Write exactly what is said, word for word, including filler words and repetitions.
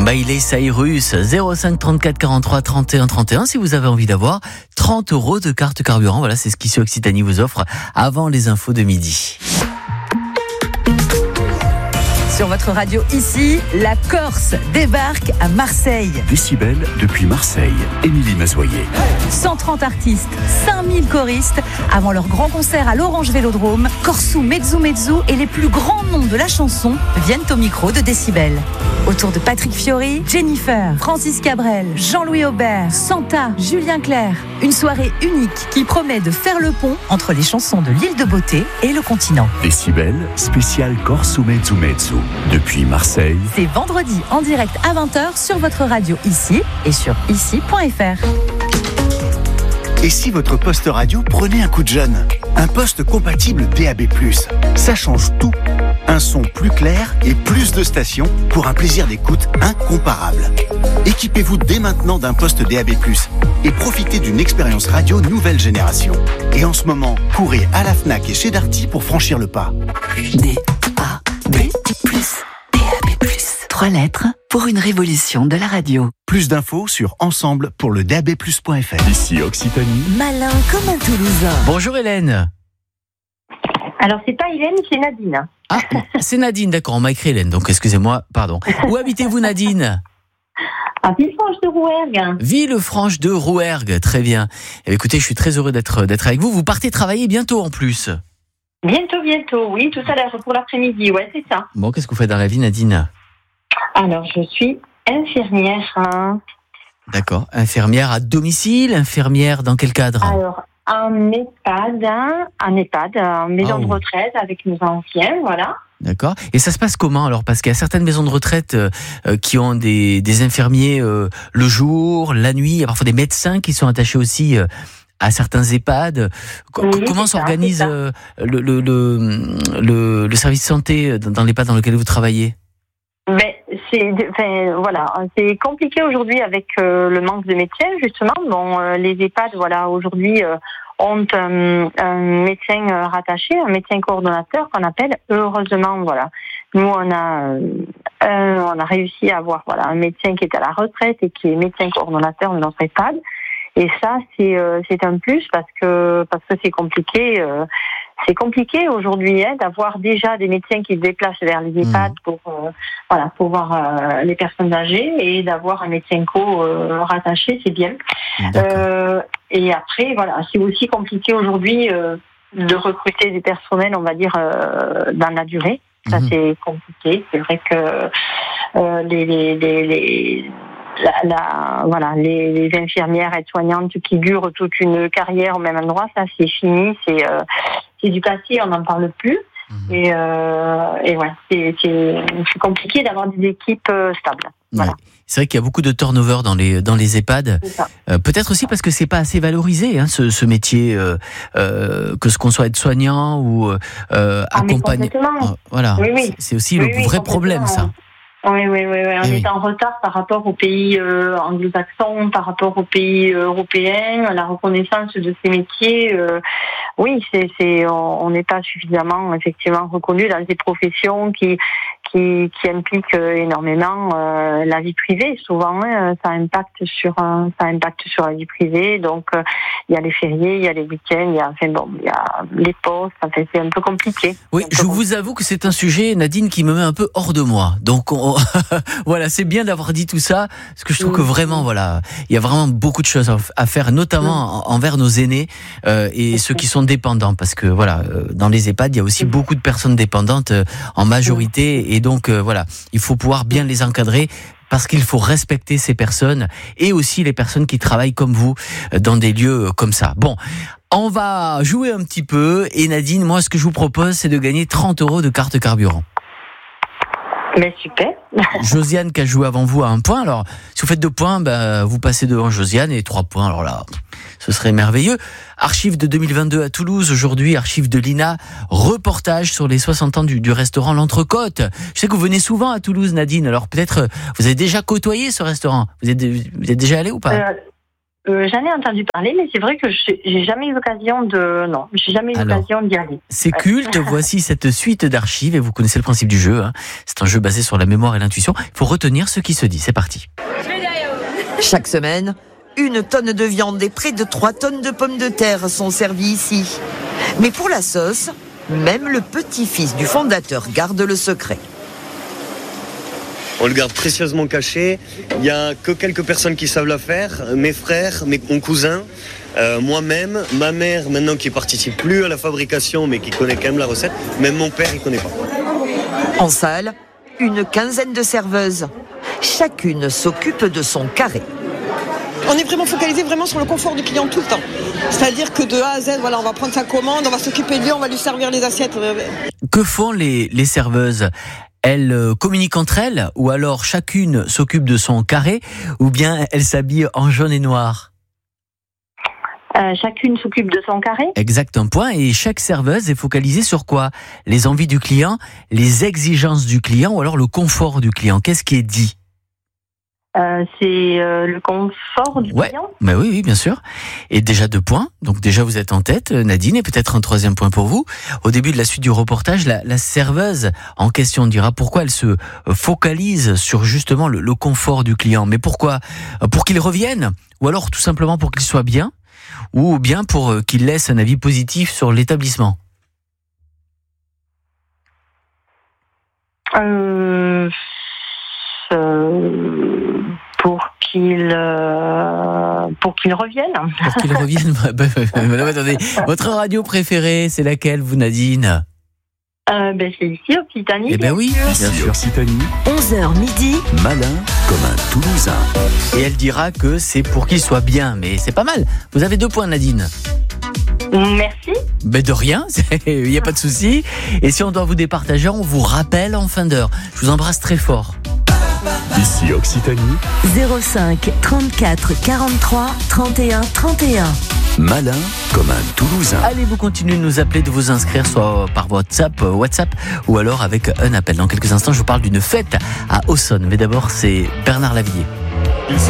Miley Cyrus, zéro cinq trente-quatre quarante-trois trente et un trente et un si vous avez envie d'avoir trente euros de carte carburant. Voilà, c'est ce qu'Ici Occitanie vous offre avant les infos de midi. Sur votre radio ici, la Corse débarque à Marseille. Décibel depuis Marseille. Émilie Mazoyer. cent trente artistes, cinq mille choristes. Avant leur grand concert à l'Orange Vélodrome, Corsou, Mezzo Mezzo et les plus grands noms de la chanson viennent au micro de Décibel. Autour de Patrick Fiori, Jennifer, Francis Cabrel, Jean-Louis Aubert, Santa, Julien Clerc. Une soirée unique qui promet de faire le pont entre les chansons de l'île de Beauté et le continent. Décibel, spécial Corsou Mezzo Mezzo. Depuis Marseille. C'est vendredi en direct à vingt heures sur votre radio ici et sur ici point f r. Et si votre poste radio prenait un coup de jeune? Un poste compatible D A B plus. Ça change tout. Un son plus clair et plus de stations pour un plaisir d'écoute incomparable. Équipez-vous dès maintenant d'un poste D A B plus et profitez d'une expérience radio nouvelle génération. Et en ce moment, courez à la Fnac et chez Darty pour franchir le pas. D A B plus. D A B plus. Trois lettres pour une révolution de la radio. Plus d'infos sur ensemble pour le D A B plus point f r. Ici Occitanie. Malin comme un Toulousain. Bonjour Hélène. Alors, c'est pas Hélène, c'est Nadine. Ah, c'est Nadine, d'accord, on m'a écrit Hélène, donc excusez-moi, pardon. Où habitez-vous Nadine? À Villefranche de Rouergue. Villefranche de Rouergue, très bien. Eh, écoutez, je suis très heureux d'être, d'être avec vous. Vous partez travailler bientôt en plus. Bientôt, bientôt, oui, tout à l'heure pour l'après-midi, ouais, c'est ça. Bon, qu'est-ce que vous faites dans la vie Nadine? Alors, je suis infirmière. Hein. D'accord, infirmière à domicile, infirmière dans quel cadre? Alors, en EHPAD, hein, en EHPAD, en maison oh. de retraite avec nos anciens, voilà. D'accord. Et ça se passe comment alors? Parce qu'il y a certaines maisons de retraite euh, qui ont des, des infirmiers euh, le jour, la nuit, il y a parfois des médecins qui sont attachés aussi euh, à certains EHPAD. Co- Oui, comment c'est ça, s'organise c'est ça. euh, le, le, le, le, le service santé dans, dans l'EHPAD dans lequel vous travaillez? Mais c'est, enfin, voilà, c'est compliqué aujourd'hui avec euh, le manque de médecins justement. Bon, euh, les EHPAD, voilà, aujourd'hui euh, ont un, un médecin euh, rattaché, un médecin coordonnateur qu'on appelle. Heureusement, voilà, nous on a, euh, on a réussi à avoir voilà un médecin qui est à la retraite et qui est médecin coordonnateur de notre EHPAD. Et ça, c'est euh, c'est un plus parce que parce que c'est compliqué. Euh, C'est compliqué aujourd'hui hein, d'avoir déjà des médecins qui se déplacent vers les EHPAD pour euh, voilà pour voir euh, les personnes âgées et d'avoir un médecin co euh, rattaché, c'est bien. Euh, et après voilà, c'est aussi compliqué aujourd'hui euh, de recruter des personnels, on va dire euh, dans la durée. Ça mmh. c'est compliqué. C'est vrai que euh, les les les, les La, la, voilà, les, les infirmières aides-soignantes qui durent toute une carrière au même endroit, ça c'est fini, c'est, euh, c'est du passé, on n'en parle plus. Mmh. Et, euh, et ouais, c'est, c'est, c'est compliqué d'avoir des équipes euh, stables. Voilà. Ouais. C'est vrai qu'il y a beaucoup de turnover dans les dans les EHPAD. Euh, peut-être aussi parce que c'est pas assez valorisé hein, ce, ce métier, euh, euh, que ce qu'on soit aide-soignant ou euh, ah, accompagné. Euh, voilà, oui, oui. C'est aussi oui, le oui, vrai problème ça. Oui, oui, oui, oui. On et est oui. en retard par rapport aux pays euh, anglo-saxons, par rapport aux pays euh, européens, la reconnaissance de ces métiers. Euh, oui, c'est, c'est, on n'est pas suffisamment effectivement reconnu dans ces professions qui qui, qui impliquent énormément euh, la vie privée. Souvent, hein, ça impacte sur euh, ça impacte sur la vie privée. Donc, il euh, y a les fériés, il y a les week-ends, il y a enfin bon, il y a les postes. Enfin, c'est un peu compliqué. Oui, je compliqué. vous avoue que c'est un sujet, Nadine, qui me met un peu hors de moi. Donc, on voilà, c'est bien d'avoir dit tout ça, parce que je trouve mmh. que vraiment, voilà, il y a vraiment beaucoup de choses à faire, notamment mmh. envers nos aînés euh, et mmh. ceux qui sont dépendants, parce que voilà, dans les EHPAD, il y a aussi mmh. beaucoup de personnes dépendantes euh, en majorité, mmh. et donc euh, voilà, il faut pouvoir bien les encadrer. Parce qu'il faut respecter ces personnes et aussi les personnes qui travaillent comme vous dans des lieux comme ça. Bon, on va jouer un petit peu et Nadine, moi, ce que je vous propose, c'est de gagner trente euros de carte carburant. Mais super. Josiane qui a joué avant vous à un point. Alors, si vous faites deux points, ben, vous passez devant Josiane et trois points. Alors là, ce serait merveilleux. Archives de deux mille vingt-deux à Toulouse. Aujourd'hui, archives de l'I N A. Reportage sur les soixante ans du, du restaurant L'Entrecôte. Je sais que vous venez souvent à Toulouse, Nadine. Alors peut-être, vous avez déjà côtoyé ce restaurant. Vous êtes, vous êtes déjà allé ou pas ? euh... Euh, j'en ai entendu parler, mais c'est vrai que j'ai, j'ai jamais eu l'occasion de. Non, j'ai jamais eu Alors, l'occasion d'y aller. C'est Ouais. culte, voici cette suite d'archives et vous connaissez le principe du jeu. Hein. C'est un jeu basé sur la mémoire et l'intuition. Il faut retenir ce qui se dit. C'est parti. Chaque semaine, une tonne de viande et près de trois tonnes de pommes de terre sont servies ici. Mais pour la sauce, même le petit-fils du fondateur garde le secret. On le garde précieusement caché. Il n'y a que quelques personnes qui savent la faire. Mes frères, mes, mon cousin, euh, moi-même, ma mère maintenant qui ne participe plus à la fabrication mais qui connaît quand même la recette. Même mon père, il ne connaît pas. En salle, une quinzaine de serveuses. Chacune s'occupe de son carré. On est vraiment focalisé vraiment sur le confort du client tout le temps. C'est-à-dire que de A à Z, voilà, on va prendre sa commande, on va s'occuper de lui, on va lui servir les assiettes. Que font les, les serveuses ? Elles euh, communiquent entre elles ou alors chacune s'occupe de son carré ou bien elles s'habillent en jaune et noir ? Euh, chacune s'occupe de son carré. Exact, un point. Et chaque serveuse est focalisée sur quoi ? Les envies du client, les exigences du client ou alors le confort du client ? Qu'est-ce qui est dit ? Euh, c'est euh, le confort du Ouais, client. bah oui, oui, bien sûr. Et déjà deux points. Donc déjà vous êtes en tête, Nadine, et peut-être un troisième point pour vous. Au début de la suite du reportage, la, la serveuse en question dira pourquoi elle se focalise sur justement le, le confort du client. Mais pourquoi ? Pour qu'il revienne ? Ou alors tout simplement pour qu'il soit bien ? Ou bien pour qu'il laisse un avis positif sur l'établissement ? Euh, euh, pour qu'il euh, pour qu'il revienne. Pour qu'il revienne. bah, bah, bah, bah, attendez, votre radio préférée, c'est laquelle, vous, Nadine ? Euh, ben c'est ici, Occitanie. Eh ben oui, bien Ici sûr. Occitanie, onze heures midi. malin comme un Toulousain. Et elle dira que c'est pour qu'il soit bien, mais c'est pas mal. Vous avez deux points, Nadine. Merci. Ben de rien, il n'y a pas de souci. Et si on doit vous départager, on vous rappelle en fin d'heure. Je vous embrasse très fort. Ici Occitanie, zéro cinq trente-quatre quarante-trois trente et un trente et un. malin comme un Toulousain. Allez, vous continuez de nous appeler, de vous inscrire soit par WhatsApp, WhatsApp ou alors avec un appel. Dans quelques instants, je vous parle d'une fête à Auxonne. Mais d'abord, c'est Bernard Lavillier.